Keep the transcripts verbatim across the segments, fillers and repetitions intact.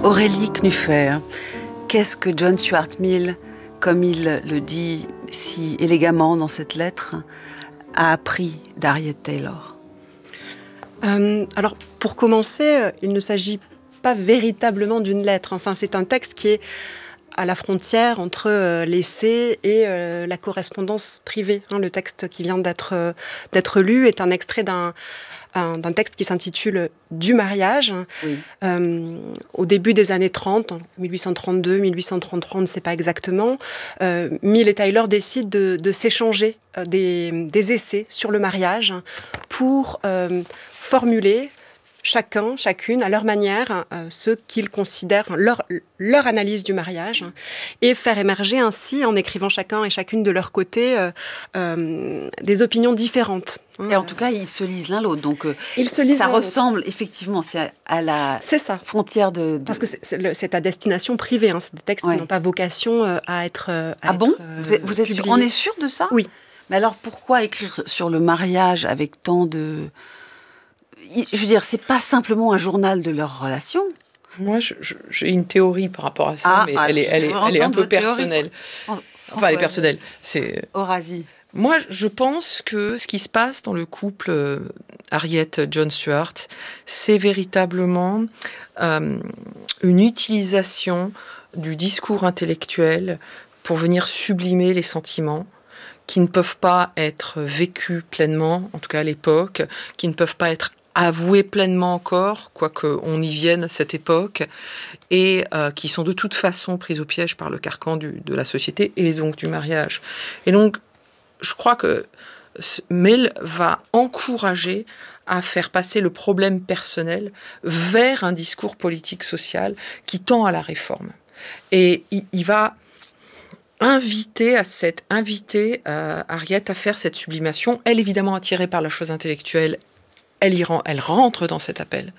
Aurélie Knuffer, qu'est-ce que John Stuart Mill, comme il le dit si élégamment dans cette lettre, a appris d'Harriet Taylor ? euh, Alors, pour commencer, il ne s'agit pas véritablement d'une lettre. Enfin, c'est un texte qui est à la frontière entre euh, l'essai et euh, la correspondance privée. Hein, le texte qui vient d'être, euh, d'être lu est un extrait d'un, un, d'un texte qui s'intitule « Du mariage oui. ». Euh, au début des années trente, dix-huit cent trente-deux, dix-huit cent trente-trois, on ne sait pas exactement, euh, Mill et Taylor décident de, de s'échanger euh, des, des essais sur le mariage pour euh, formuler chacun, chacune, à leur manière, euh, ce qu'ils considèrent leur, leur analyse du mariage, et faire émerger ainsi, en écrivant chacun et chacune de leur côté, euh, euh, des opinions différentes. Et en tout cas, ils se lisent l'un l'autre, donc euh, ils se lisent ça ressemble, l'autre. Effectivement, c'est à, à la c'est ça. frontière de, de... Parce que c'est, c'est, le, c'est à destination privée, hein, c'est des textes ouais. qui n'ont pas vocation euh, à être euh, à Ah être, bon euh, vous êtes, vous êtes sûr, on est sûr de ça ? Oui. Mais alors, pourquoi écrire sur le mariage avec tant de... Je veux dire, c'est pas simplement un journal de leur relation. Moi, je, je, j'ai une théorie par rapport à ça, ah, mais ah, elle est, elle est, elle est un peu personnelle. François, enfin, elle est personnelle. C'est... Orazi. Moi, je pense que ce qui se passe dans le couple euh, Harriet-John Stuart, c'est véritablement euh, une utilisation du discours intellectuel pour venir sublimer les sentiments qui ne peuvent pas être vécus pleinement, en tout cas à l'époque, qui ne peuvent pas être avoués pleinement encore, quoique on y vienne à cette époque, et euh, qui sont de toute façon prises au piège par le carcan du, de la société et donc du mariage. Et donc, je crois que Mill va encourager à faire passer le problème personnel vers un discours politique-social qui tend à la réforme. Et il, il va inviter, à cette, inviter euh, Harriet à faire cette sublimation, elle évidemment attirée par la chose intellectuelle. Elle, y rend, elle rentre dans cet appel.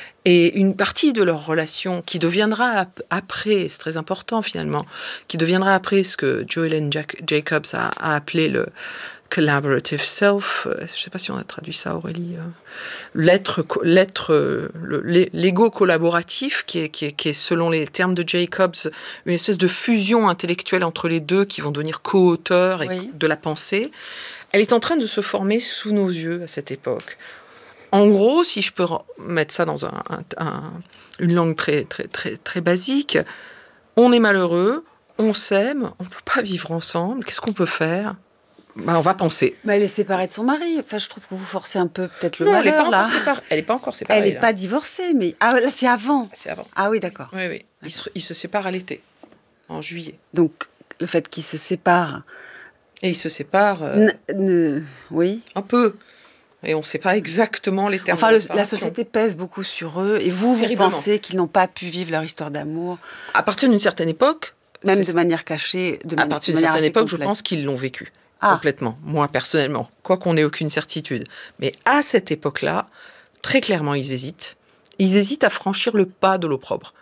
Et une partie de leur relation qui deviendra après, c'est très important finalement, qui deviendra après ce que Joellen Jacobs a, a appelé le collaborative self, je ne sais pas si on a traduit ça, Aurélie, l'être, l'être le, l'ego collaboratif, qui est, qui, est, qui est, selon les termes de Jacobs, une espèce de fusion intellectuelle entre les deux qui vont devenir co-auteurs et oui. de la pensée. Elle est en train de se former sous nos yeux à cette époque. En gros, si je peux mettre ça dans un, un, un, une langue très, très, très, très basique, on est malheureux, on s'aime, on ne peut pas vivre ensemble, qu'est-ce qu'on peut faire ? Ben, on va penser. Mais elle est séparée de son mari. Enfin, je trouve que vous forcez un peu peut-être le non, malheur, elle n'est pas, là. encore séparée. Elle n'est pas encore séparée. Elle n'est pas divorcée, mais... Ah, là, c'est avant. C'est avant. Ah oui, d'accord. Oui, oui. Ils se, ils se séparent à l'été, en juillet. Donc, le fait qu'ils se séparent... Et ils se séparent... Euh, ne, ne, oui. Un peu. Et on ne sait pas exactement les termes. Enfin, le, la société pèse beaucoup sur eux. Et vous, vous pensez qu'ils n'ont pas pu vivre leur histoire d'amour ? À partir d'une certaine époque... Même de manière cachée, de À partir d'une certaine époque, complète. Je pense qu'ils l'ont vécu. Ah. Complètement, moi personnellement, quoi qu'on n'ait aucune certitude. Mais à cette époque-là, très clairement, ils hésitent. Ils hésitent à franchir le pas de l'opprobre.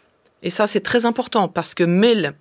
Et ça, c'est très important, parce que Mill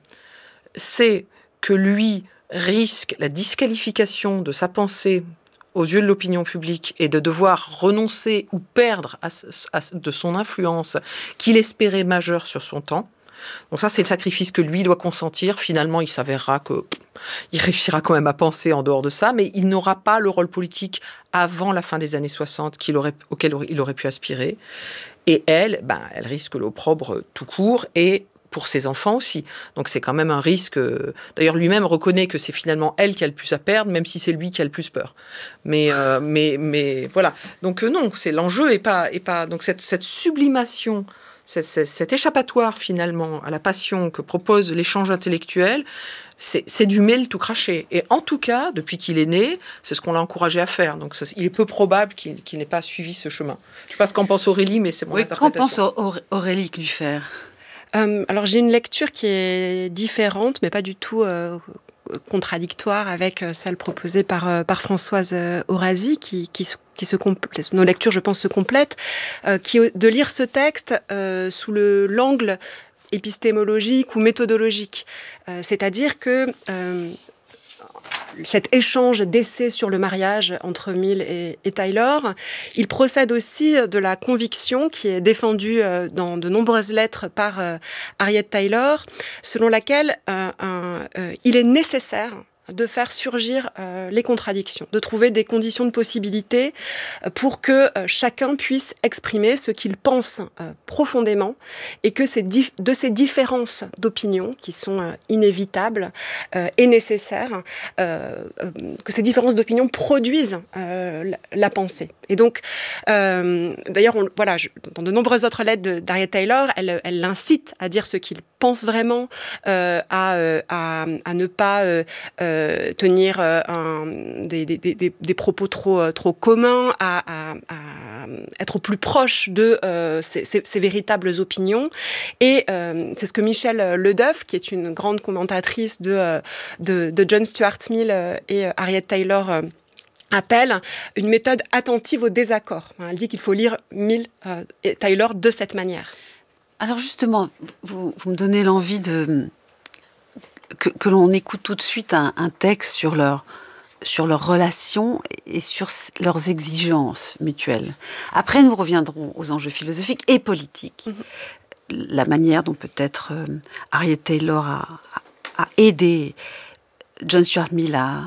sait que lui risque la disqualification de sa pensée aux yeux de l'opinion publique et de devoir renoncer ou perdre à, à, de son influence qu'il espérait majeure sur son temps. Donc ça, c'est le sacrifice que lui doit consentir. Finalement, il s'avérera que pff, il réussira quand même à penser en dehors de ça, mais il n'aura pas le rôle politique avant la fin des années soixante qu'il aurait, auquel il aurait pu aspirer. Et elle, ben, elle risque l'opprobre tout court et pour ses enfants aussi. Donc c'est quand même un risque. D'ailleurs, lui-même reconnaît que c'est finalement elle qui a le plus à perdre, même si c'est lui qui a le plus peur. Mais, euh, mais, mais voilà. Donc euh, non, c'est l'enjeu et pas, et pas. Donc cette, cette sublimation. Cet, cet échappatoire, finalement, à la passion que propose l'échange intellectuel, c'est, c'est du Mill tout craché. Et en tout cas, depuis qu'il est né, c'est ce qu'on l'a encouragé à faire. Donc, ça, il est peu probable qu'il, qu'il n'ait pas suivi ce chemin. Je ne sais pas ce qu'en pense Aurélie, mais c'est mon oui, interprétation. Qu'en pense Aurélie Knuffer ? euh, Alors, j'ai une lecture qui est différente, mais pas du tout... Euh, contradictoire avec celle proposée par, par Françoise Orazi, qui, qui, qui se complète, nos lectures, je pense, se complètent, euh, qui de lire ce texte euh, sous le, l'angle épistémologique ou méthodologique. Euh, c'est-à-dire que, euh, cet échange d'essais sur le mariage entre Mill et, et Taylor. Il procède aussi de la conviction qui est défendue euh, dans de nombreuses lettres par euh, Harriet Taylor, selon laquelle euh, un, euh, il est nécessaire de faire surgir euh, les contradictions, de trouver des conditions de possibilité euh, pour que euh, chacun puisse exprimer ce qu'il pense euh, profondément et que ces dif- de ces différences d'opinion qui sont euh, inévitables euh, et nécessaires, euh, euh, que ces différences d'opinion produisent euh, la, la pensée. Et donc, euh, d'ailleurs, on, voilà, je, dans de nombreuses autres lettres de, d'Harriet Taylor, elle, elle l'incite à dire ce qu'il pense vraiment, euh, à, euh, à, à ne pas euh, euh, tenir euh, un, des, des, des, des propos trop, trop communs, à, à, à être au plus proche de euh, ses, ses, ses véritables opinions. Et euh, c'est ce que Michel Ledeuf, qui est une grande commentatrice de, de, de John Stuart Mill et Harriet Taylor, euh, appelle une méthode attentive au désaccord. Elle dit qu'il faut lire Mill euh, et Taylor de cette manière. Alors justement, vous, vous me donnez l'envie de que, que l'on écoute tout de suite un, un texte sur leur sur leurs relations et sur leurs exigences mutuelles. Après, nous reviendrons aux enjeux philosophiques et politiques. Mm-hmm. La manière dont peut-être euh, Harriet Taylor a, a, a aidé John Stuart Mill à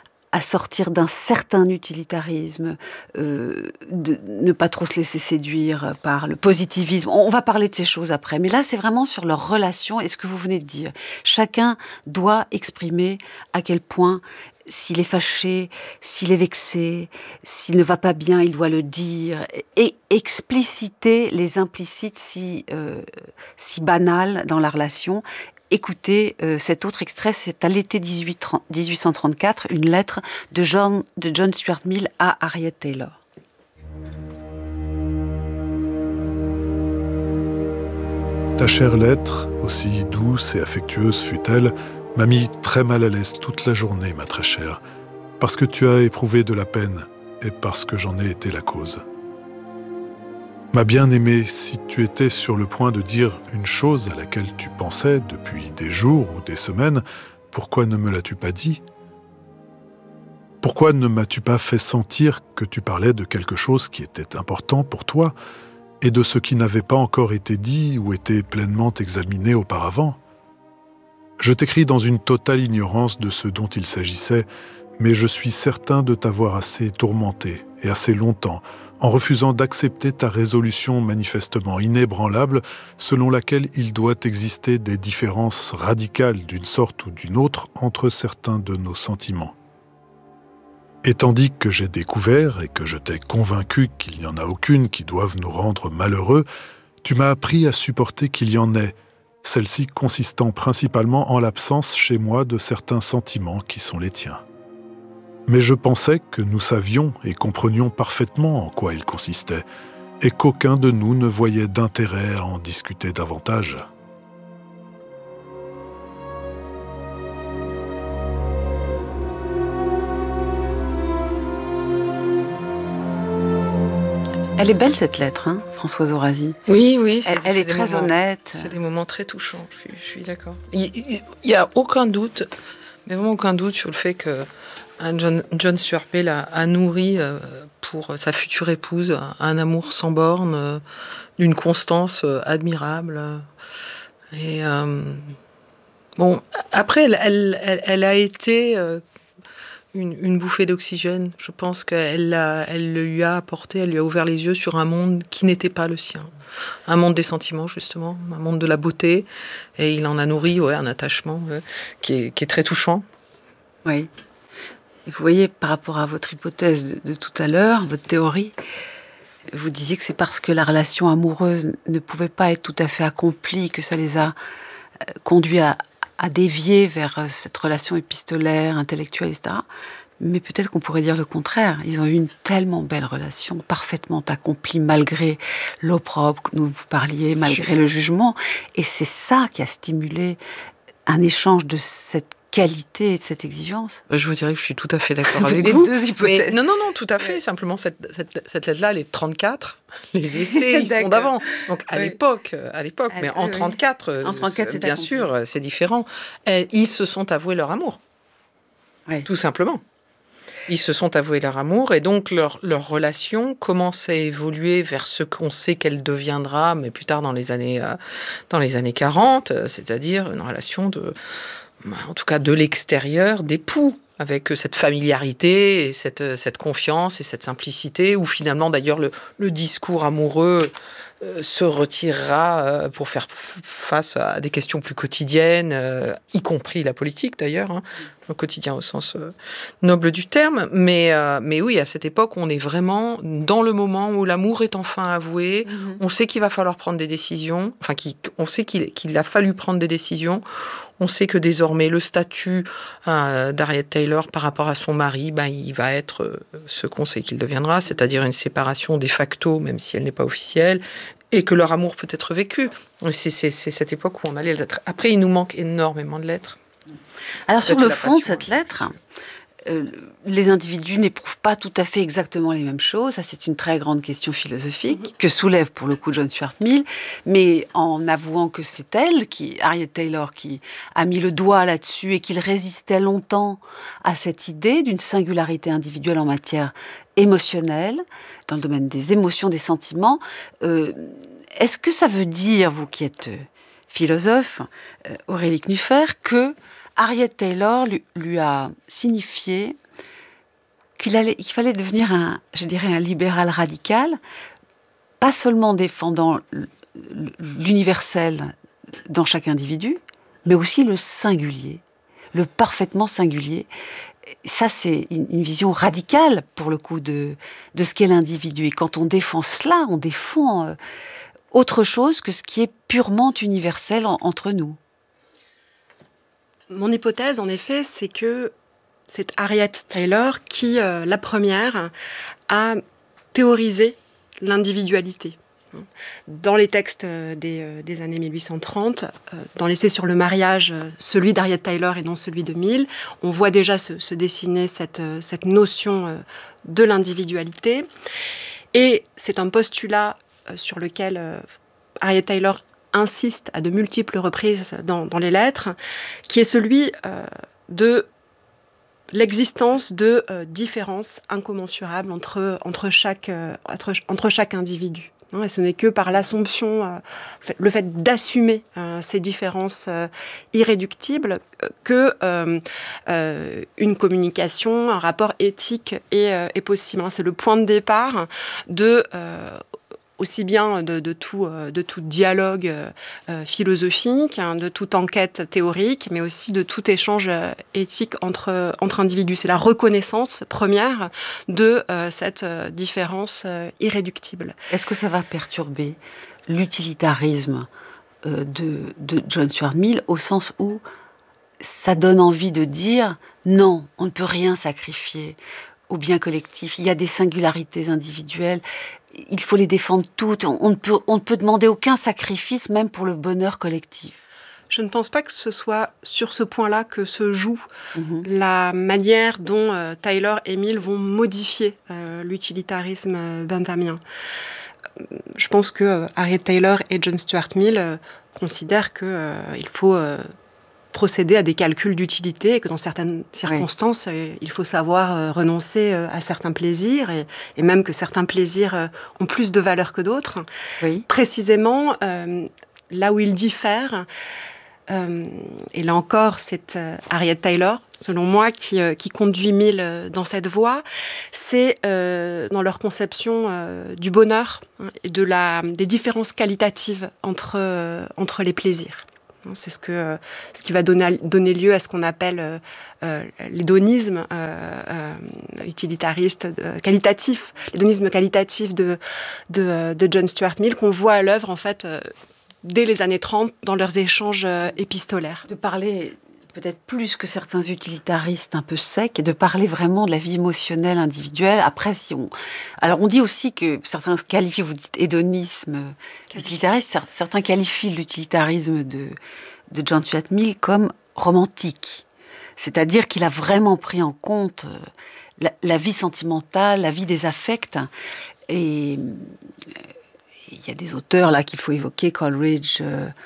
à sortir d'un certain utilitarisme, euh, de ne pas trop se laisser séduire par le positivisme. On va parler de ces choses après, mais là, c'est vraiment sur leur relation et ce que vous venez de dire. Chacun doit exprimer à quel point, s'il est fâché, s'il est vexé, s'il ne va pas bien, il doit le dire, et expliciter les implicites si, euh, si banals dans la relation. Écoutez, euh, cet autre extrait, c'est à l'été dix-huit cent trente-quatre, une lettre de John, de John Stuart Mill à Harriet Taylor. Ta chère lettre, aussi douce et affectueuse fut-elle, m'a mis très mal à l'aise toute la journée, ma très chère, parce que tu as éprouvé de la peine et parce que j'en ai été la cause. Ma bien-aimée, si tu étais sur le point de dire une chose à laquelle tu pensais depuis des jours ou des semaines, pourquoi ne me l'as-tu pas dit ? Pourquoi ne m'as-tu pas fait sentir que tu parlais de quelque chose qui était important pour toi et de ce qui n'avait pas encore été dit ou été pleinement examiné auparavant ? Je t'écris dans une totale ignorance de ce dont il s'agissait, mais je suis certain de t'avoir assez tourmenté et assez longtemps en refusant d'accepter ta résolution manifestement inébranlable selon laquelle il doit exister des différences radicales d'une sorte ou d'une autre entre certains de nos sentiments. Et tandis que j'ai découvert et que je t'ai convaincu qu'il n'y en a aucune qui doive nous rendre malheureux, tu m'as appris à supporter qu'il y en ait, celle-ci consistant principalement en l'absence chez moi de certains sentiments qui sont les tiens. Mais je pensais que nous savions et comprenions parfaitement en quoi ils consistaient, et qu'aucun de nous ne voyait d'intérêt à en discuter davantage. Elle est belle cette lettre, hein, Françoise Orasi. Oui, oui. Elle, elle est très moments, honnête. C'est des moments très touchants, je suis, je suis d'accord. Il n'y a aucun doute, mais vraiment aucun doute sur le fait que John, John Stuart Mill a, a nourri euh, pour sa future épouse un, un amour sans borne, euh, d'une constance euh, admirable. Et euh, bon, après, elle, elle, elle, elle a été euh, une, une bouffée d'oxygène. Je pense qu'elle l'a, elle lui a apporté, elle lui a ouvert les yeux sur un monde qui n'était pas le sien. Un monde des sentiments, justement, un monde de la beauté. Et il en a nourri ouais, un attachement ouais, qui, est, qui est très touchant. Oui. Et vous voyez, par rapport à votre hypothèse de, de tout à l'heure, votre théorie, vous disiez que c'est parce que la relation amoureuse ne pouvait pas être tout à fait accomplie que ça les a conduits à, à dévier vers cette relation épistolaire, intellectuelle, et cetera. Mais peut-être qu'on pourrait dire le contraire. Ils ont eu une tellement belle relation, parfaitement accomplie, malgré l'opprobre que vous parliez, malgré le jugement. Et c'est ça qui a stimulé un échange de cette qualité et de cette exigence. Je vous dirais que je suis tout à fait d'accord avec les vous. Les deux hypothèses. Mais non, non, non, tout à fait. Simplement, cette, cette, cette lettre-là, elle est de trente-quatre. Les essais, ils sont d'avant. Donc, à oui. l'époque, à l'époque, mais en trente-quatre, en trente-quatre, c'est bien accompli. sûr, c'est différent. Et ils se sont avoués leur amour. oui. Tout simplement. Ils se sont avoués leur amour et donc leur, leur relation commence à évoluer vers ce qu'on sait qu'elle deviendra, mais plus tard dans les années, euh, dans les années quarante, euh, c'est-à-dire une relation de, en tout cas de l'extérieur, d'époux, avec cette familiarité et cette, cette confiance et cette simplicité, où finalement d'ailleurs le, le discours amoureux euh, se retirera euh, pour faire face à des questions plus quotidiennes, euh, y compris la politique d'ailleurs, hein, le quotidien au sens euh, noble du terme. Mais, euh, mais oui, à cette époque, on est vraiment dans le moment où l'amour est enfin avoué, mmh. on sait qu'il va falloir prendre des décisions, enfin qu'il, on sait qu'il, qu'il a fallu prendre des décisions. On sait que désormais, le statut euh, d'Harriet Taylor par rapport à son mari, ben, il va être euh, ce qu'on sait qu'il deviendra, c'est-à-dire une séparation de facto, même si elle n'est pas officielle, et que leur amour peut être vécu. C'est, c'est, c'est cette époque où on a les lettres. Après, il nous manque énormément de lettres. Alors, sur le fond de cette lettre, euh, les individus n'éprouvent pas tout à fait exactement les mêmes choses. Ça, c'est une très grande question philosophique mm-hmm. que soulève pour le coup John Stuart Mill. Mais en avouant que c'est elle, qui, Harriet Taylor, qui a mis le doigt là-dessus et qu'il résistait longtemps à cette idée d'une singularité individuelle en matière émotionnelle, dans le domaine des émotions, des sentiments, euh, est-ce que ça veut dire, vous qui êtes euh, philosophe, euh, Aurélie Knuffer, que Harriet Taylor lui, lui a signifié qu'il, allait, qu'il fallait devenir un, je dirais, un libéral radical, pas seulement défendant l'universel dans chaque individu, mais aussi le singulier, le parfaitement singulier. Ça, c'est une, une vision radicale, pour le coup, de, de ce qu'est l'individu. Et quand on défend cela, on défend euh, autre chose que ce qui est purement universel en, entre nous. Mon hypothèse, en effet, c'est que c'est Harriet Taylor qui, euh, la première, a théorisé l'individualité. Dans les textes des, des années mille huit cent trente, euh, dans l'essai sur le mariage, celui d'Harriet Taylor et non celui de Mill, on voit déjà se, se dessiner cette, cette notion de l'individualité. Et c'est un postulat sur lequel euh, Harriet Taylor insiste à de multiples reprises dans, dans les lettres, qui est celui euh, de l'existence de euh, différences incommensurables entre, entre, chaque, euh, entre, entre chaque individu. Non, et ce n'est que par l'assomption, euh, le fait d'assumer euh, ces différences euh, irréductibles que euh, euh, une communication, un rapport éthique est, euh, est possible. C'est le point de départ de... Euh, aussi bien de, de, tout, de tout dialogue euh, philosophique, hein, de toute enquête théorique, mais aussi de tout échange éthique entre, entre individus. C'est la reconnaissance première de euh, cette différence euh, irréductible. Est-ce que ça va perturber l'utilitarisme euh, de, de John Stuart Mill, au sens où ça donne envie de dire non, on ne peut rien sacrifier au bien collectif, il y a des singularités individuelles, il faut les défendre toutes, on ne peut, on ne peut demander aucun sacrifice, même pour le bonheur collectif. Je ne pense pas que ce soit sur ce point-là que se joue mmh. la manière dont euh, Taylor et Mill vont modifier euh, l'utilitarisme euh, benthamien. Je pense que euh, Harriet Taylor et John Stuart Mill euh, considèrent qu'il euh, faut... Euh, procéder à des calculs d'utilité et que dans certaines circonstances, oui. euh, il faut savoir euh, renoncer euh, à certains plaisirs et, et même que certains plaisirs euh, ont plus de valeur que d'autres. Oui. Précisément, euh, là où ils diffèrent, euh, et là encore, c'est euh, Harriet Taylor, selon moi, qui, euh, qui conduit Mill euh, dans cette voie, c'est euh, dans leur conception euh, du bonheur hein, et de la, des différences qualitatives entre, euh, entre les plaisirs. C'est ce, que, ce qui va donner, donner lieu à ce qu'on appelle euh, euh, l'hédonisme euh, euh, utilitariste, de, qualitatif, l'hédonisme qualitatif de, de, de John Stuart Mill, qu'on voit à l'œuvre en fait euh, dès les années trente dans leurs échanges euh, épistolaires. De parler peut-être plus que certains utilitaristes un peu secs, et de parler vraiment de la vie émotionnelle individuelle. Après, si on... Alors, on dit aussi que certains qualifient, vous dites hédonisme utilitariste, certains qualifient l'utilitarisme de, de John Stuart Mill comme romantique. C'est-à-dire qu'il a vraiment pris en compte la, la vie sentimentale, la vie des affects. Et il y a des auteurs là qu'il faut évoquer, Coleridge... Euh,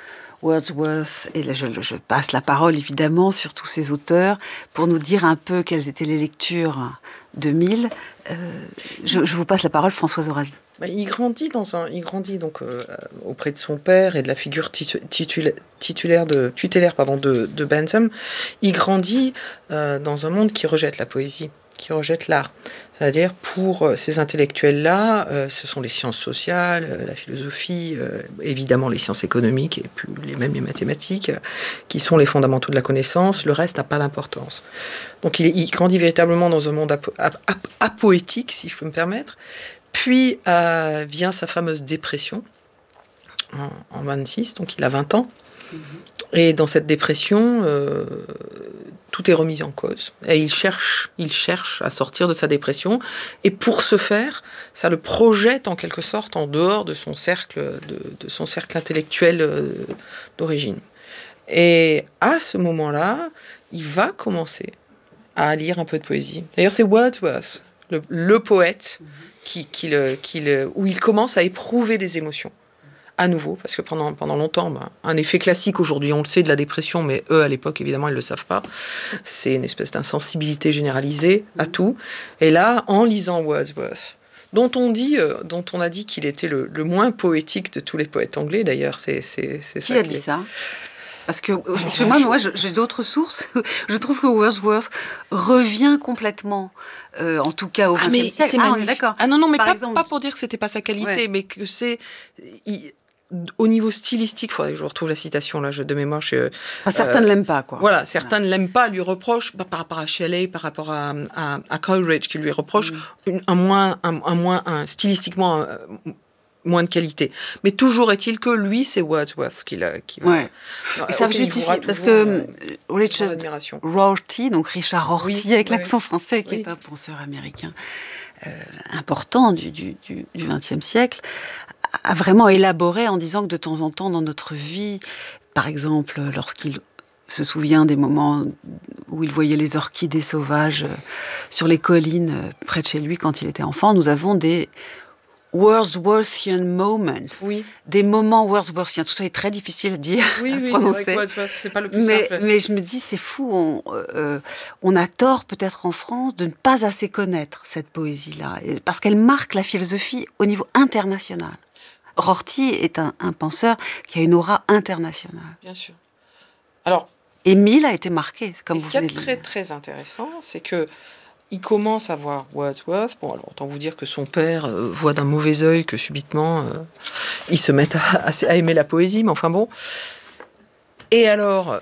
Wordsworth, et là je, je passe la parole évidemment sur tous ces auteurs, pour nous dire un peu quelles étaient les lectures de Mill. Euh, je, je vous passe la parole, Françoise Orazi. Il grandit, dans un, il grandit donc, euh, auprès de son père et de la figure titu, titula, titulaire de, tutélaire pardon, de, de Bentham. Il grandit euh, dans un monde qui rejette la poésie, qui rejette l'art. C'est-à-dire, pour euh, ces intellectuels-là, euh, ce sont les sciences sociales, euh, la philosophie, euh, évidemment les sciences économiques, et puis les, même les mathématiques, euh, qui sont les fondamentaux de la connaissance. Le reste n'a pas d'importance. Donc il, il grandit véritablement dans un monde apo, ap, ap, apoétique, si je peux me permettre. Puis euh, vient sa fameuse dépression en, en vingt-six, donc il a vingt ans. Mmh. Et dans cette dépression, euh, tout est remis en cause. Et il cherche, il cherche à sortir de sa dépression. Et pour ce faire, ça le projette en quelque sorte en dehors de son cercle, de, de son cercle intellectuel euh, d'origine. Et à ce moment-là, il va commencer à lire un peu de poésie. D'ailleurs, c'est Wordsworth, le, le poète, mmh. Qui, qui le, qui le, où il commence à éprouver des émotions, à nouveau, parce que pendant, pendant longtemps, ben, un effet classique aujourd'hui, on le sait, de la dépression, mais eux, à l'époque, évidemment, ils ne le savent pas, c'est une espèce d'insensibilité généralisée à tout. Et là, en lisant Wordsworth, dont on, dit, euh, dont on a dit qu'il était le, le moins poétique de tous les poètes anglais, d'ailleurs, c'est, c'est, c'est qui ça. Qui a dit ça ? Parce que je, moi, moi, j'ai d'autres sources. Je trouve que Wordsworth revient complètement, euh, en tout cas au vingtième siècle. C'est ah, on est d'accord. Ah non, non, mais Par pas, exemple, pas pour dire que c'était pas sa qualité, ouais. Mais que c'est... Il, au niveau stylistique, il faudrait que je retrouve la citation là, de mémoire. Je, enfin, certains euh, ne l'aiment pas, quoi. Voilà, certains voilà. ne l'aiment pas, lui reprochent, bah, par rapport à Shelley, par rapport à, à, à Coleridge, qui lui reproche mm. une, un moins, un, un moins, un, stylistiquement... Un, moins de qualité. Mais toujours est-il que lui, c'est Wordsworth qui l'a... Qui ouais. Non, et ça me justifie, parce que euh, Richard Rorty, donc Richard Rorty, oui, avec oui, l'accent français, qui oui. est un penseur américain euh, important du, du, du, du vingtième siècle, a vraiment élaboré en disant que de temps en temps dans notre vie, par exemple, lorsqu'il se souvient des moments où il voyait les orchidées sauvages sur les collines près de chez lui quand il était enfant, nous avons des Wordsworthian moments, oui. Des moments Wordsworthiens. Tout ça est très difficile à dire, oui, à oui, prononcer. C'est vrai que c'est pas le plus mais, simple. Mais je me dis, c'est fou, on, euh, on a tort peut-être en France de ne pas assez connaître cette poésie-là, parce qu'elle marque la philosophie au niveau international. Rorty est un, un penseur qui a une aura internationale. Bien sûr. Alors, et Mill a été marqué, comme vous venez de le dire. Ce qui est très très intéressant, c'est que il commence à voir Wordsworth. Bon, alors, autant vous dire que son père euh, voit d'un mauvais œil que subitement, euh, ils se mettent à, à, à aimer la poésie, mais enfin bon. Et alors,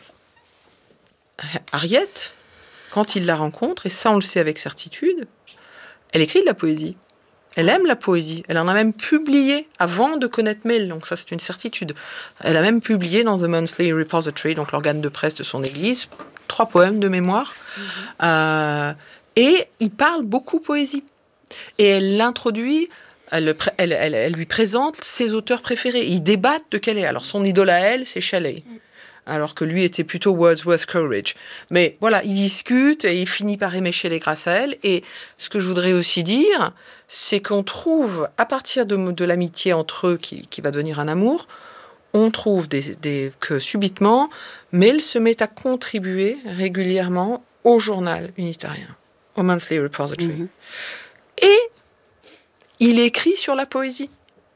Harriet, quand il la rencontre, et ça on le sait avec certitude, elle écrit de la poésie. Elle aime la poésie. Elle en a même publié avant de connaître Mill, donc ça c'est une certitude. Elle a même publié dans The Monthly Repository, donc l'organe de presse de son église, trois poèmes de mémoire. Mm-hmm. Euh, Et il parle beaucoup poésie. Et elle l'introduit, elle, elle, elle, elle lui présente ses auteurs préférés. Ils débattent de quel est. Alors, son idole à elle, c'est Shelley. Alors que lui était plutôt Wordsworth Coleridge. Mais voilà, ils discutent et il finit par aimer Shelley grâce à elle. Et ce que je voudrais aussi dire, c'est qu'on trouve, à partir de, de l'amitié entre eux, qui, qui va devenir un amour, on trouve des, des, que subitement, Mill se met à contribuer régulièrement au journal unitarien. Au Monthly Repository. Mm-hmm. Et il écrit sur la poésie.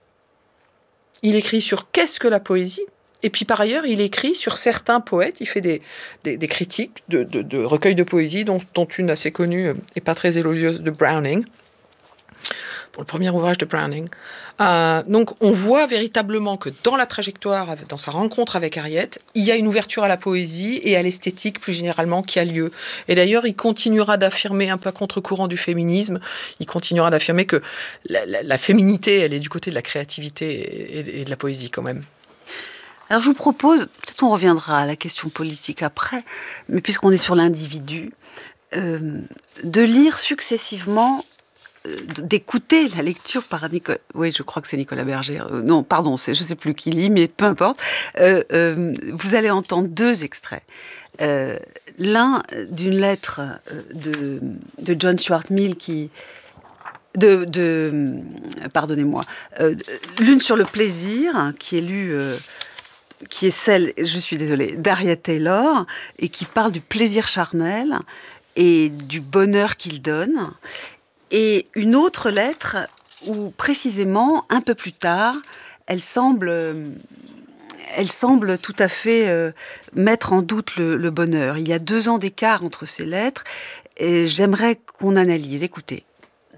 Il écrit sur qu'est-ce que la poésie. Et puis par ailleurs, il écrit sur certains poètes. Il fait des, des, des critiques de, de, de recueils de poésie, dont, dont une assez connue et pas très élogieuse de Browning, pour le premier ouvrage de Browning. Euh, donc on voit véritablement que dans la trajectoire, dans sa rencontre avec Harriet, il y a une ouverture à la poésie et à l'esthétique plus généralement qui a lieu. Et d'ailleurs, il continuera d'affirmer, un peu à contre-courant du féminisme, il continuera d'affirmer que la, la, la féminité, elle est du côté de la créativité et, et de la poésie quand même. Alors je vous propose, peut-être on reviendra à la question politique après, mais puisqu'on est sur l'individu, euh, de lire successivement, d'écouter la lecture par Nicolas... Oui, je crois que c'est Nicolas Berger. Euh, non, pardon, c'est, je ne sais plus qui lit, mais peu importe. Euh, euh, vous allez entendre deux extraits. Euh, l'un d'une lettre de, de John Stuart Mill qui... De, de, pardonnez-moi. Euh, l'une sur le plaisir, qui est lue... Euh, qui est celle, je suis désolée, d'Harriet Taylor, et qui parle du plaisir charnel et du bonheur qu'il donne. Et une autre lettre où, précisément, un peu plus tard, elle semble, elle semble tout à fait euh, mettre en doute le, le bonheur. Il y a deux ans d'écart entre ces lettres, et j'aimerais qu'on analyse. Écoutez.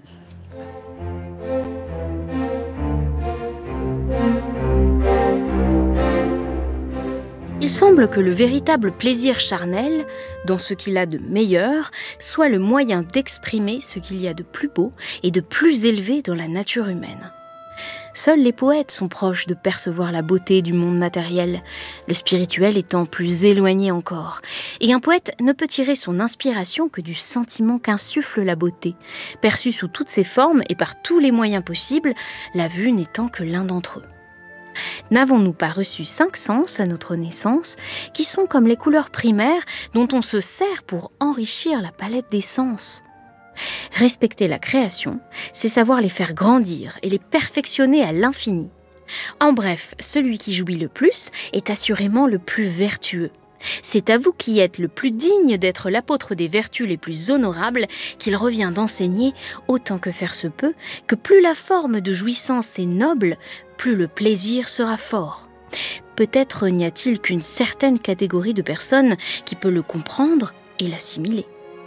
Il semble que le véritable plaisir charnel, dans ce qu'il a de meilleur, soit le moyen d'exprimer ce qu'il y a de plus beau et de plus élevé dans la nature humaine. Seuls les poètes sont proches de percevoir la beauté du monde matériel, le spirituel étant plus éloigné encore. Et un poète ne peut tirer son inspiration que du sentiment qu'insuffle la beauté, perçue sous toutes ses formes et par tous les moyens possibles, la vue n'étant que l'un d'entre eux. N'avons-nous pas reçu cinq sens à notre naissance, qui sont comme les couleurs primaires dont on se sert pour enrichir la palette des sens ? Respecter la création, c'est savoir les faire grandir et les perfectionner à l'infini. En bref, celui qui jouit le plus est assurément le plus vertueux. C'est à vous qui êtes le plus digne d'être l'apôtre des vertus les plus honorables qu'il revient d'enseigner, autant que faire se peut, que plus la forme de jouissance est noble, plus le plaisir sera fort. Peut-être n'y a-t-il qu'une certaine catégorie de personnes qui peut le comprendre et l'assimiler.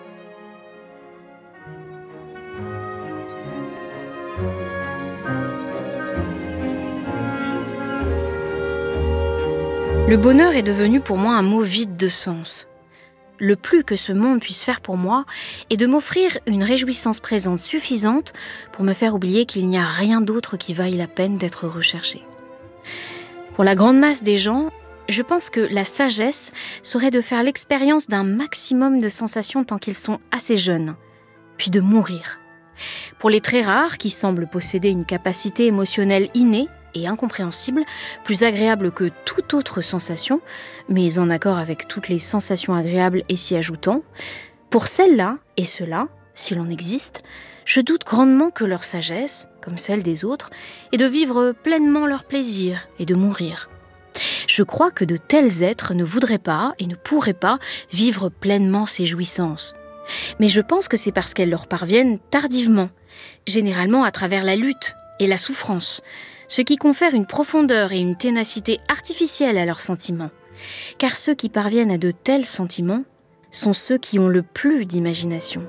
Le bonheur est devenu pour moi un mot vide de sens. Le plus que ce monde puisse faire pour moi est de m'offrir une réjouissance présente suffisante pour me faire oublier qu'il n'y a rien d'autre qui vaille la peine d'être recherché. Pour la grande masse des gens, je pense que la sagesse serait de faire l'expérience d'un maximum de sensations tant qu'ils sont assez jeunes, puis de mourir. Pour les très rares qui semblent posséder une capacité émotionnelle innée et incompréhensible, plus agréable que toute autre sensation, mais en accord avec toutes les sensations agréables et s'y ajoutant, pour celles-là et ceux-là, s'il en existe, je doute grandement que leur sagesse, comme celle des autres, est de vivre pleinement leur plaisir et de mourir. Je crois que de tels êtres ne voudraient pas et ne pourraient pas vivre pleinement ces jouissances. Mais je pense que c'est parce qu'elles leur parviennent tardivement, généralement à travers la lutte et la souffrance, ce qui confère une profondeur et une ténacité artificielle à leurs sentiments. Car ceux qui parviennent à de tels sentiments sont ceux qui ont le plus d'imagination.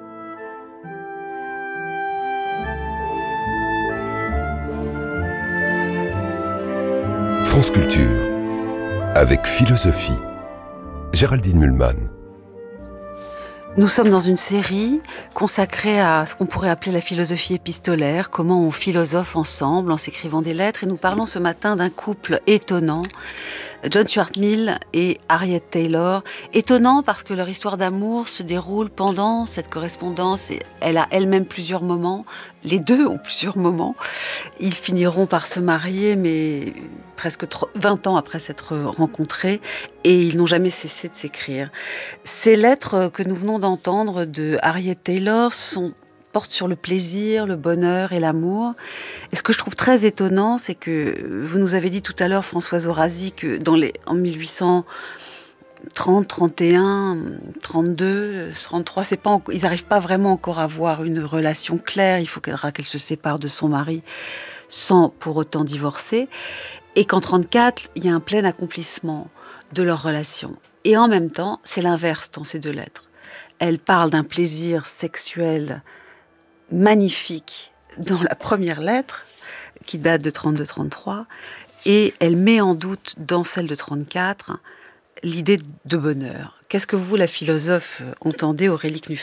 France Culture, avec philosophie. Géraldine Mühlmann. Nous sommes dans une série consacrée à ce qu'on pourrait appeler la philosophie épistolaire, comment on philosophe ensemble en s'écrivant des lettres. Et nous parlons ce matin d'un couple étonnant, John Stuart Mill et Harriet Taylor. Étonnant parce que leur histoire d'amour se déroule pendant cette correspondance. Et elle a elle-même plusieurs moments. Les deux ont plusieurs moments. Ils finiront par se marier, mais presque vingt ans après s'être rencontrés, et ils n'ont jamais cessé de s'écrire. Ces lettres que nous venons d'entendre de Harriet Taylor sont, portent sur le plaisir, le bonheur et l'amour. Et ce que je trouve très étonnant, c'est que vous nous avez dit tout à l'heure, Françoise Orazi, que dans les, en mille huit cent trente, trente et un, trente-deux, trente-trois, c'est pas, ils n'arrivent pas vraiment encore à avoir une relation claire. Il faut qu'elle, qu'elle se sépare de son mari sans pour autant divorcer. Et qu'en trente-quatre, il y a un plein accomplissement de leur relation. Et en même temps, c'est l'inverse dans ces deux lettres. Elle parle d'un plaisir sexuel magnifique dans la première lettre, qui date de trente-deux trente-trois, et elle met en doute dans celle de trente-quatre l'idée de bonheur. Qu'est-ce que vous, la philosophe, entendez, Aurélie Knuffer ?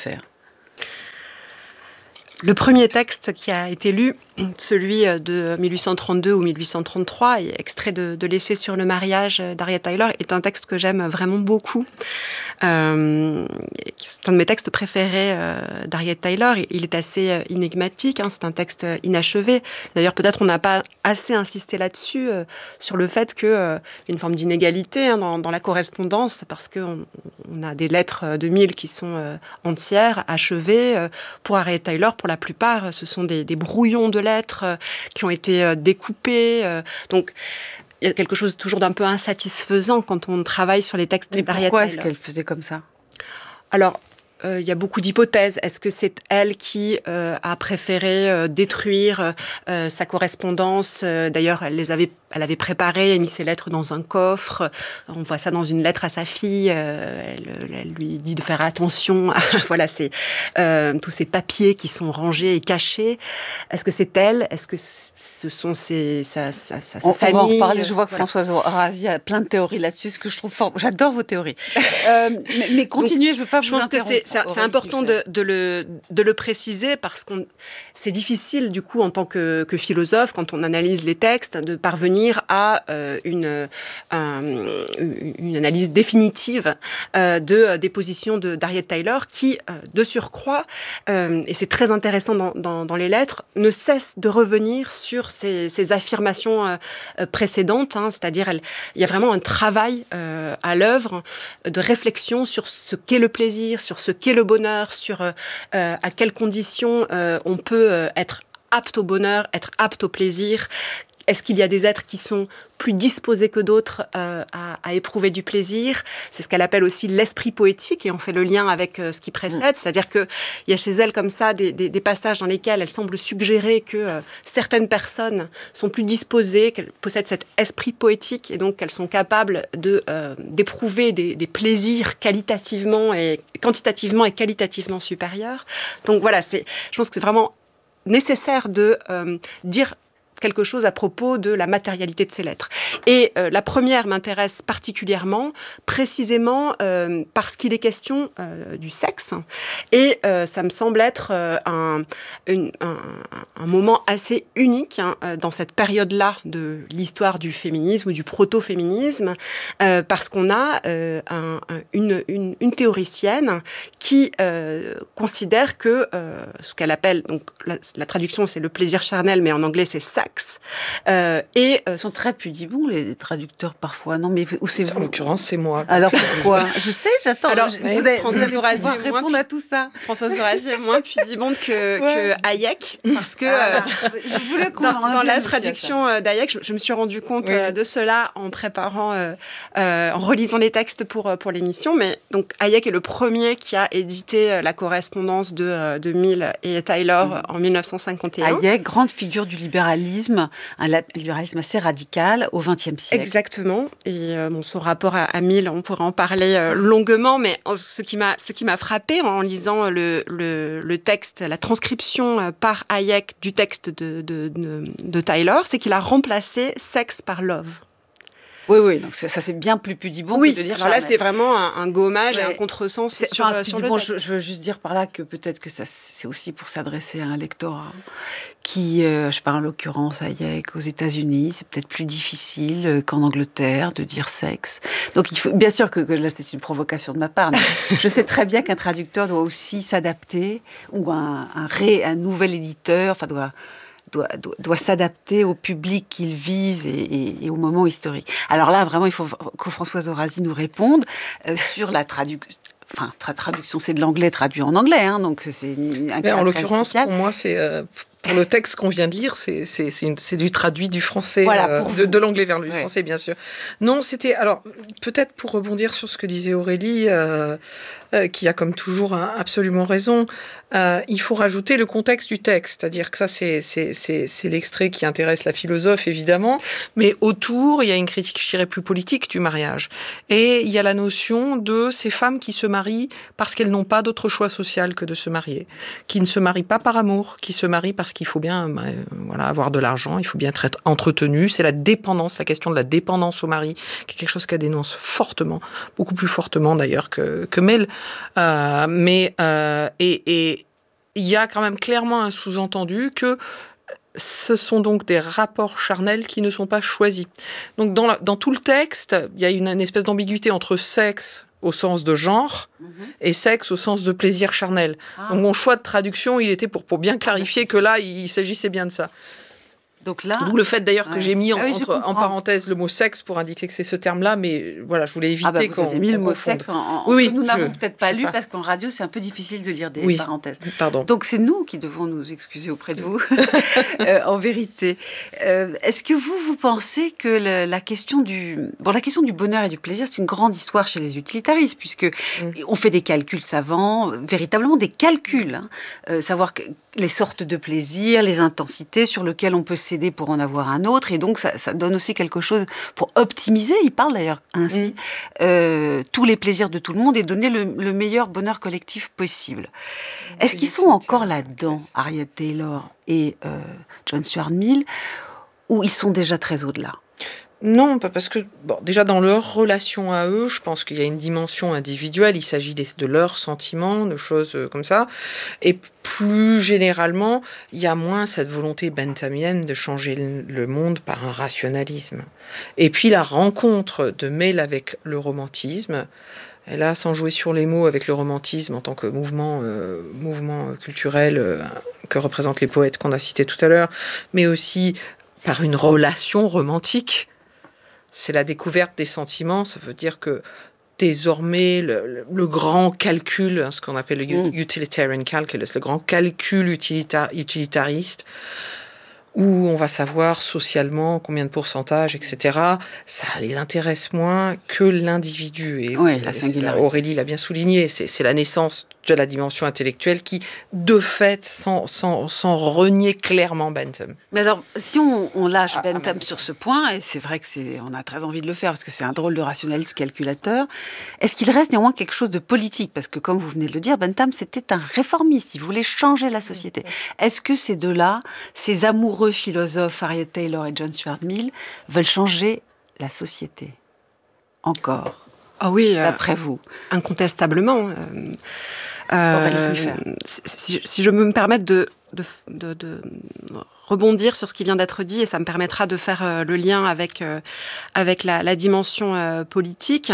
Le premier texte qui a été lu, celui de mille huit cent trente-deux ou mille huit cent trente-trois, et extrait de, de l'essai sur le mariage d'Harriet Taylor, est un texte que j'aime vraiment beaucoup. Euh, c'est un de mes textes préférés euh, d'Harriet Taylor. Il est assez énigmatique, hein, c'est un texte inachevé. D'ailleurs, peut-être on n'a pas assez insisté là-dessus, euh, sur le fait qu'il euh, y a une forme d'inégalité hein, dans, dans la correspondance, parce qu'on on a des lettres de Mill qui sont euh, entières, achevées. Euh, pour Harriet Taylor, pour la plupart, ce sont des, des brouillons de lettres euh, qui ont été euh, découpés. Euh, donc, il y a quelque chose toujours d'un peu insatisfaisant quand on travaille sur les textes d'Harriet Taylor. Pourquoi est-ce qu'elle faisait comme ça ? Alors, euh, il y a beaucoup d'hypothèses. Est-ce que c'est elle qui euh, a préféré euh, détruire euh, sa correspondance ? euh, D'ailleurs, elle les avait, elle avait préparé et mis ses lettres dans un coffre. On voit ça dans une lettre à sa fille. Euh, elle, elle lui dit de faire attention à voilà, c'est, euh, tous ces papiers qui sont rangés et cachés. Est-ce que c'est elle ? Est-ce que ce sont ses, sa, sa, sa, sa on, famille ? On va en reparler. Je vois que voilà. Françoise Razi a plein de théories là-dessus, ce que je trouve fort. J'adore vos théories. euh, mais, mais continuez, Donc, je ne veux pas vous je pense que c'est, c'est, c'est important de, de, le, de le préciser parce que c'est difficile, du coup, en tant que, que philosophe, quand on analyse les textes, de parvenir à euh, une, un, une analyse définitive euh, de, des positions de, d'Harriet Taylor qui, euh, de surcroît, euh, et c'est très intéressant dans, dans, dans les lettres, ne cesse de revenir sur ces, ces affirmations euh, précédentes, hein, c'est-à-dire elle, il y a vraiment un travail euh, à l'œuvre de réflexion sur ce qu'est le plaisir, sur ce qu'est le bonheur, sur euh, à quelles conditions euh, on peut euh, être apte au bonheur, être apte au plaisir. Est-ce qu'il y a des êtres qui sont plus disposés que d'autres euh, à, à éprouver du plaisir ? C'est ce qu'elle appelle aussi l'esprit poétique, et on fait le lien avec euh, ce qui précède, c'est-à-dire qu'il y a chez elle comme ça des, des, des passages dans lesquels elle semble suggérer que euh, certaines personnes sont plus disposées, qu'elles possèdent cet esprit poétique, et donc qu'elles sont capables de, euh, d'éprouver des, des plaisirs qualitativement et quantitativement et qualitativement supérieurs. Donc voilà, c'est, je pense que c'est vraiment nécessaire de euh, dire quelque chose à propos de la matérialité de ces lettres. Et euh, la première m'intéresse particulièrement, précisément euh, parce qu'il est question euh, du sexe. Et euh, ça me semble être euh, un, une, un, un moment assez unique hein, dans cette période-là de l'histoire du féminisme ou du proto-féminisme, euh, parce qu'on a euh, un, un, une, une, une théoricienne qui euh, considère que euh, ce qu'elle appelle, donc la, la traduction c'est le plaisir charnel, mais en anglais c'est sexe. Euh, et, euh, Ils sont très pudibons, les traducteurs, parfois. Non, mais où c'est vous ? En l'occurrence, c'est moi. Alors pourquoi ? Je sais, j'attends. Alors, je, vous allez, Françoise vous Razi allez pouvoir moi, répondre à tout ça. Françoise Razi est moins pudibonde que, Ouais. que Hayek, parce que Ah, euh, je voulais qu'on dans, en dans la vienne aussi à traduction euh, d'Hayek, je, je me suis rendu compte Oui. euh, de cela en préparant, euh, euh, en relisant les textes pour, euh, pour l'émission. Mais donc, Hayek est le premier qui a édité euh, la correspondance de, euh, de Mill et Taylor mmh. en mille neuf cent cinquante et un. Hayek, grande figure du libéralisme, un libéralisme assez radical au vingtième siècle. Exactement. Et euh, bon, son rapport à, à Mill, on pourrait en parler euh, longuement, mais ce qui m'a, ce qui m'a frappé en lisant le, le, le texte, la transcription par Hayek du texte de, de, de, de Taylor, c'est qu'il a remplacé sexe par love. Oui, oui, donc ça, ça c'est bien plus pudibond oui, que de dire alors là, c'est vraiment un, un gommage ouais. et un contresens c'est, sur, enfin, sur le texte. Je, je veux juste dire par là que peut-être que ça, c'est aussi pour s'adresser à un lectorat qui, euh, je sais pas, en l'occurrence, Hayek, aux États-Unis, c'est peut-être plus difficile qu'en Angleterre de dire sexe. Donc, il faut, bien sûr que, que là, c'est une provocation de ma part, mais je sais très bien qu'un traducteur doit aussi s'adapter, ou un, un, ré, un nouvel éditeur, enfin, doit... Doit, doit, doit s'adapter au public qu'il vise et, et, et au moment historique. Alors là, vraiment, il faut que Françoise Razi nous réponde euh, sur la traduction. Enfin, tra- traduction, c'est de l'anglais traduit en anglais, hein, donc c'est un cas en l'occurrence, spécial. Pour moi, c'est euh, pour le texte qu'on vient de lire, c'est c'est c'est, une, c'est du traduit du français, voilà, euh, de, de l'anglais vers le ouais. français, bien sûr. Non, c'était alors peut-être pour rebondir sur ce que disait Aurélie, euh, euh, qui a comme toujours hein, absolument raison. Euh, il faut rajouter le contexte du texte, c'est-à-dire que ça, c'est, c'est, c'est, c'est l'extrait qui intéresse la philosophe, évidemment, mais autour, il y a une critique, je dirais, plus politique du mariage. Et il y a la notion de ces femmes qui se marient parce qu'elles n'ont pas d'autre choix social que de se marier, qui ne se marient pas par amour, qui se marient parce qu'il faut bien euh, voilà, avoir de l'argent, il faut bien être entretenu. C'est la dépendance, la question de la dépendance au mari, qui est quelque chose qu'elle dénonce fortement, beaucoup plus fortement d'ailleurs que, que Mel. Euh, mais, euh, et, et il y a quand même clairement un sous-entendu que ce sont donc des rapports charnels qui ne sont pas choisis. Donc dans, la, dans tout le texte, il y a une, une espèce d'ambiguïté entre sexe au sens de genre mmh. et sexe au sens de plaisir charnel. Ah. Donc mon choix de traduction, il était pour, pour bien clarifier que là, il, il s'agissait bien de ça. Donc là, d'où le fait d'ailleurs ouais. que j'ai mis en, ah oui, entre, en parenthèse le mot sexe pour indiquer que c'est ce terme-là, mais voilà, je voulais éviter ah bah, qu'on. Vous avez mis le mot confonde. sexe en, en oui, que nous je, n'avons peut-être pas lu pas. parce qu'en radio c'est un peu difficile de lire des oui, parenthèses. Pardon. Donc c'est nous qui devons nous excuser auprès de vous, euh, en vérité. Euh, est-ce que vous vous pensez que le, la question du bon la question du bonheur et du plaisir c'est une grande histoire chez les utilitaristes puisque mm. on fait des calculs savants, véritablement des calculs, hein, euh, savoir que les sortes de plaisirs, les intensités sur lesquelles on peut céder pour en avoir un autre. Et donc, ça, ça donne aussi quelque chose pour optimiser, il parle d'ailleurs ainsi, mmh. euh, tous les plaisirs de tout le monde et donner le, le meilleur bonheur collectif possible. Mmh. Est-ce qu'ils sont encore là-dedans, Harriet Taylor et euh, John Stuart Mill, ou ils sont déjà très au-delà ? Non, pas parce que, bon, déjà dans leur relation à eux, je pense qu'il y a une dimension individuelle, il s'agit des, de leurs sentiments, de choses comme ça, et plus généralement, il y a moins cette volonté benthamienne de changer le, le monde par un rationalisme. Et puis la rencontre de Mill avec le romantisme, et là, sans jouer sur les mots, avec le romantisme en tant que mouvement, euh, mouvement culturel euh, que représentent les poètes qu'on a cités tout à l'heure, mais aussi par une relation romantique. C'est la découverte des sentiments, ça veut dire que désormais, le, le, le grand calcul, ce qu'on appelle le mm. utilitarian calculus, le grand calcul utilita- utilitariste, où on va savoir socialement combien de pourcentage, et cetera, ça les intéresse moins que l'individu. Et oui, la singularité. Aurélie l'a bien souligné, c'est, c'est la naissance de la dimension intellectuelle qui, de fait, sans, sans, sans renier clairement Bentham. Mais alors, si on, on lâche ah, Bentham ah, sur ce point, et c'est vrai que c'est, on a très envie de le faire parce que c'est un drôle de rationaliste calculateur, est-ce qu'il reste néanmoins quelque chose de politique ? Parce que, comme vous venez de le dire, Bentham, c'était un réformiste, il voulait changer la société. Est-ce que ces deux-là, ces amoureux philosophes, Harriet Taylor et John Stuart Mill, veulent changer la société ? Encore ? Ah oui, d'après euh, vous ? Incontestablement. Euh, euh, si, si je me permets de, de, de, de rebondir sur ce qui vient d'être dit, et ça me permettra de faire euh, le lien avec, euh, avec la, la dimension euh, politique.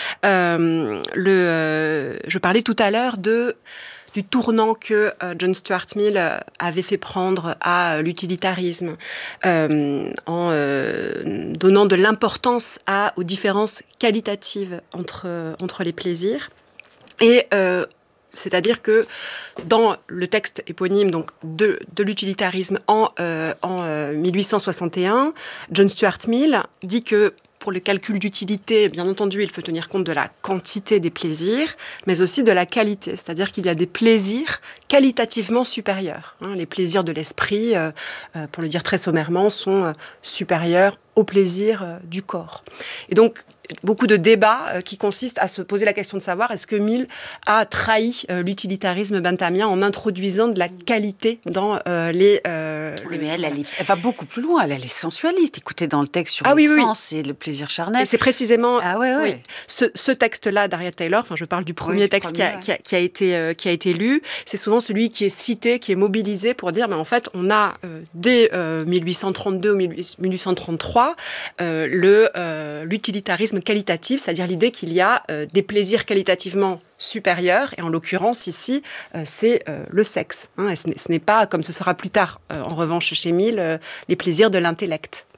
Euh, le, euh, je parlais tout à l'heure de... du tournant que euh, John Stuart Mill euh, avait fait prendre à euh, l'utilitarisme, euh, en euh, donnant de l'importance à, aux différences qualitatives entre, euh, entre les plaisirs. Et euh, c'est-à-dire que dans le texte éponyme donc, de, de l'utilitarisme en, euh, en euh, mille huit cent soixante et un, John Stuart Mill dit que pour le calcul d'utilité, bien entendu, il faut tenir compte de la quantité des plaisirs, mais aussi de la qualité. C'est-à-dire qu'il y a des plaisirs qualitativement supérieurs. Hein, les plaisirs de l'esprit, euh, euh, pour le dire très sommairement, sont euh, supérieurs aux plaisirs euh, du corps. Et donc, beaucoup de débats euh, qui consistent à se poser la question de savoir est-ce que Mill a trahi euh, l'utilitarisme benthamien en introduisant de la qualité dans euh, les... Euh, oui, le... mais elle, elle, est, elle va beaucoup plus loin. Elle, elle est sensualiste. Écoutez, dans le texte sur ah, les oui, sens oui. et le plaisir charnel. Et c'est précisément ah, ouais, ouais. Oui, ce, ce texte-là d'Harriet Taylor, enfin, je parle du premier oui, texte premier, qui, a, ouais. qui, a, qui, a été, euh, qui a été lu, c'est souvent celui qui est cité, qui est mobilisé pour dire, mais en fait, on a euh, dès euh, mille huit cent trente-deux ou mille huit cent trente-trois euh, le, euh, l'utilitarisme qualitatif, c'est-à-dire l'idée qu'il y a euh, des plaisirs qualitativement supérieurs, et en l'occurrence ici, euh, c'est euh, le sexe. Hein, et ce, n'est, ce n'est pas, comme ce sera plus tard, euh, en revanche chez Mill, euh, les plaisirs de l'intellect.